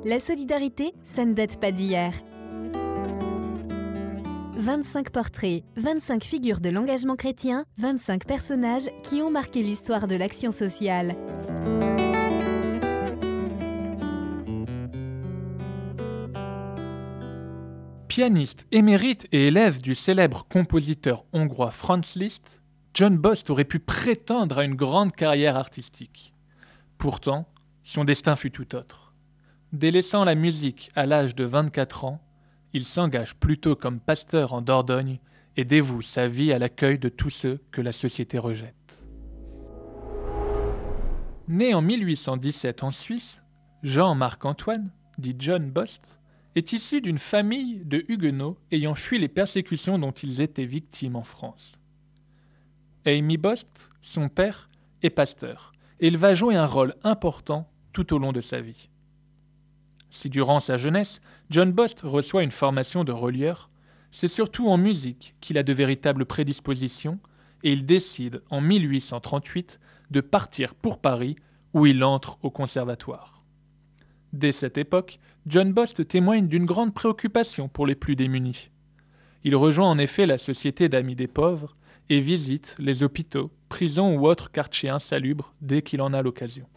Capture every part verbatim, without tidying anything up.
La solidarité, ça ne date pas d'hier. vingt-cinq portraits, vingt-cinq figures de l'engagement chrétien, vingt-cinq personnages qui ont marqué l'histoire de l'action sociale. Pianiste émérite et élève du célèbre compositeur hongrois Franz Liszt, John Bost aurait pu prétendre à une grande carrière artistique. Pourtant, son destin fut tout autre. Délaissant la musique à l'âge de vingt-quatre ans, il s'engage plutôt comme pasteur en Dordogne et dévoue sa vie à l'accueil de tous ceux que la société rejette. Né en mille huit cent dix-sept en Suisse, Jean-Marc-Antoine, dit John Bost, est issu d'une famille de huguenots ayant fui les persécutions dont ils étaient victimes en France. Amy Bost, son père, est pasteur et il va jouer un rôle important tout au long de sa vie. Si durant sa jeunesse, John Bost reçoit une formation de relieur, c'est surtout en musique qu'il a de véritables prédispositions et il décide en mille huit cent trente-huit de partir pour Paris où il entre au conservatoire. Dès cette époque, John Bost témoigne d'une grande préoccupation pour les plus démunis. Il rejoint en effet la Société d'Amis des Pauvres et visite les hôpitaux, prisons ou autres quartiers insalubres dès qu'il en a l'occasion.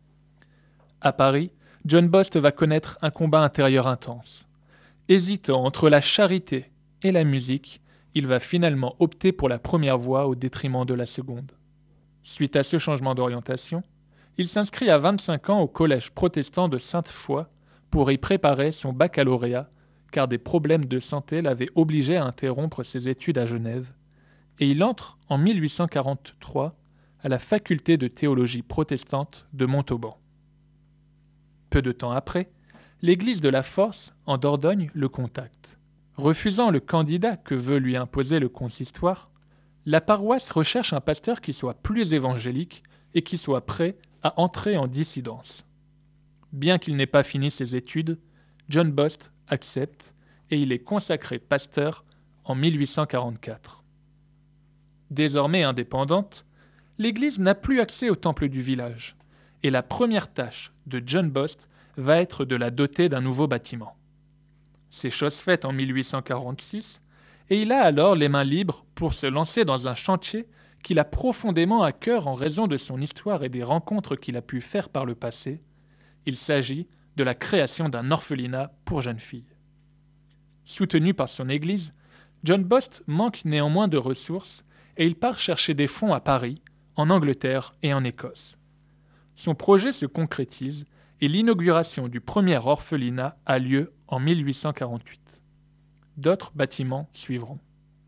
À Paris, John Bost va connaître un combat intérieur intense. Hésitant entre la charité et la musique, il va finalement opter pour la première voie au détriment de la seconde. Suite à ce changement d'orientation, il s'inscrit à vingt-cinq ans au collège protestant de Sainte-Foy pour y préparer son baccalauréat, car des problèmes de santé l'avaient obligé à interrompre ses études à Genève, et il entre en mille huit cent quarante-trois à la faculté de théologie protestante de Montauban. Peu de temps après, l'église de la Force, en Dordogne, le contacte. Refusant le candidat que veut lui imposer le consistoire, la paroisse recherche un pasteur qui soit plus évangélique et qui soit prêt à entrer en dissidence. Bien qu'il n'ait pas fini ses études, John Bost accepte et il est consacré pasteur en mille huit cent quarante-quatre. Désormais indépendante, l'église n'a plus accès au temple du village. Et la première tâche de John Bost va être de la doter d'un nouveau bâtiment. C'est chose faite en mille huit cent quarante-six, et il a alors les mains libres pour se lancer dans un chantier qu'il a profondément à cœur en raison de son histoire et des rencontres qu'il a pu faire par le passé. Il s'agit de la création d'un orphelinat pour jeunes filles. Soutenu par son église, John Bost manque néanmoins de ressources et il part chercher des fonds à Paris, en Angleterre et en Écosse. Son projet se concrétise et l'inauguration du premier orphelinat a lieu en mille huit cent quarante-huit. D'autres bâtiments suivront.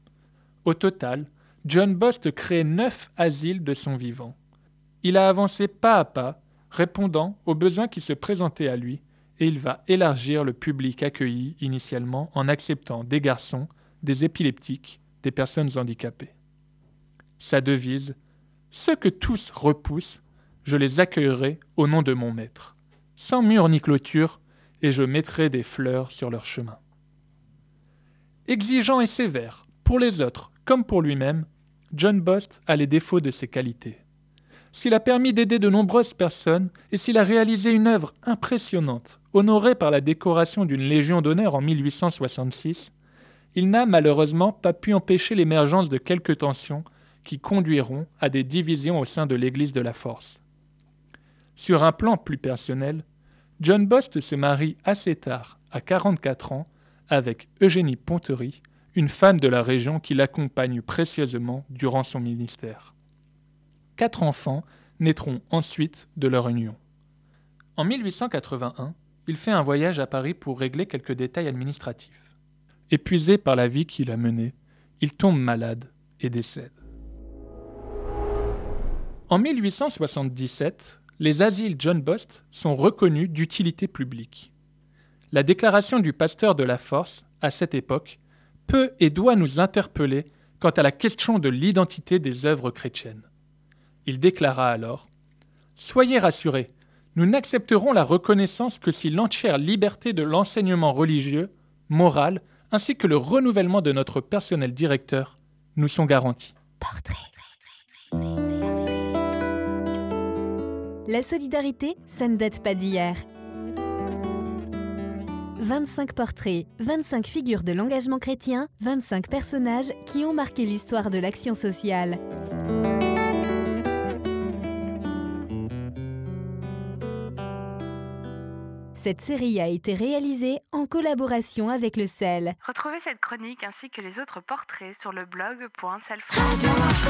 Au total, John Bost crée neuf asiles de son vivant. Il a avancé pas à pas, répondant aux besoins qui se présentaient à lui, et il va élargir le public accueilli initialement en acceptant des garçons, des épileptiques, des personnes handicapées. Sa devise « Ceux que tous repoussent, je les accueillerai au nom de mon maître, sans mur ni clôture, et je mettrai des fleurs sur leur chemin. » Exigeant et sévère, pour les autres comme pour lui-même, John Bost a les défauts de ses qualités. S'il a permis d'aider de nombreuses personnes et s'il a réalisé une œuvre impressionnante, honorée par la décoration d'une Légion d'honneur en mille huit cent soixante-six, il n'a malheureusement pas pu empêcher l'émergence de quelques tensions qui conduiront à des divisions au sein de l'Église de la Force. Sur un plan plus personnel, John Bost se marie assez tard, à quarante-quatre ans, avec Eugénie Pontery, une femme de la région qui l'accompagne précieusement durant son ministère. Quatre enfants naîtront ensuite de leur union. En mille huit cent quatre-vingt-un, il fait un voyage à Paris pour régler quelques détails administratifs. Épuisé par la vie qu'il a menée, il tombe malade et décède. En mille huit cent soixante-dix-sept, les asiles John Bost sont reconnus d'utilité publique. La déclaration du pasteur de la Force, à cette époque, peut et doit nous interpeller quant à la question de l'identité des œuvres chrétiennes. Il déclara alors « Soyez rassurés, nous n'accepterons la reconnaissance que si l'entière liberté de l'enseignement religieux, moral, ainsi que le renouvellement de notre personnel directeur nous sont garantis. » Portrait. La solidarité, ça ne date pas d'hier. vingt-cinq portraits, vingt-cinq figures de l'engagement chrétien, vingt-cinq personnages qui ont marqué l'histoire de l'action sociale. Cette série a été réalisée en collaboration avec le C E L. Retrouvez cette chronique ainsi que les autres portraits sur le blog point selfrance.